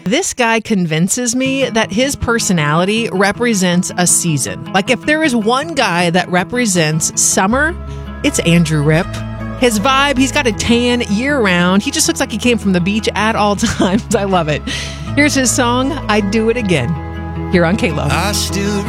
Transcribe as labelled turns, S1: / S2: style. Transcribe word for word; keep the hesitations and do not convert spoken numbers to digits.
S1: This guy convinces me that his personality represents a season. Like, if there is one guy that represents summer, it's Andrew Ripp. His vibe, he's got a tan year-round. He just looks like he came from the beach at all times. I love it. Here's his song, I'd Do It Again, here on K-Lo.
S2: I still